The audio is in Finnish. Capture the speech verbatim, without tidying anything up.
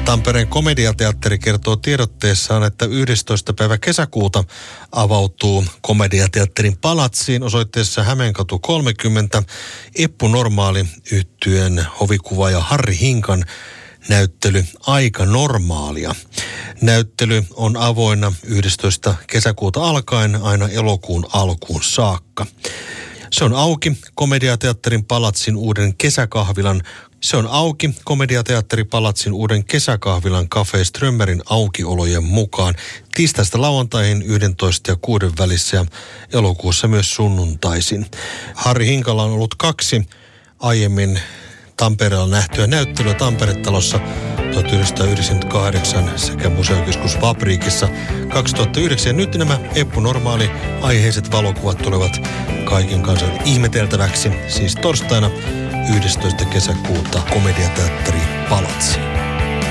Tampereen Komediateatteri kertoo tiedotteessaan, että yhdestoista päivä kesäkuuta avautuu Komediateatterin palatsiin osoitteessa Hämeenkatu kolmekymmentä Eppu Normaali -yhtyeen hovikuvaaja Harri Hinkan näyttely Aika normaalia. Näyttely on avoinna yhdestoista kesäkuuta alkaen aina elokuun alkuun saakka. Se on auki Komediateatterin palatsin uuden kesäkahvilan Se on auki Komediateatteri palatsin uuden kesäkahvilan Café Strömmerin aukiolojen mukaan tiistaista lauantaihin yksitoista ja kuuden välissä ja elokuussa myös sunnuntaisin. Harri Hinkalla on ollut kaksi aiemmin Tampereella nähtyä näyttelyä Tampere-talossa tuhatyhdeksänsataayhdeksänkymmentäkahdeksan sekä Museokeskus Fabriikissa kaksituhattayhdeksän. Ja nyt nämä Eppu Normaali -aiheiset valokuvat tulevat kaiken kansan ihmeteltäväksi, siis torstaina yhdestoista kesäkuuta Komediateatteri